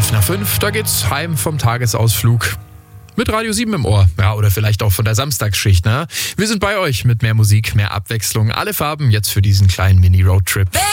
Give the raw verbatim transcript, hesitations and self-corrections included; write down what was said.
fünf nach fünf, da geht's heim vom Tagesausflug. Mit Radio sieben im Ohr. Ja, oder vielleicht auch von der Samstagsschicht, ne? Wir sind bei euch mit mehr Musik, mehr Abwechslung. Alle Farben jetzt für diesen kleinen Mini-Roadtrip.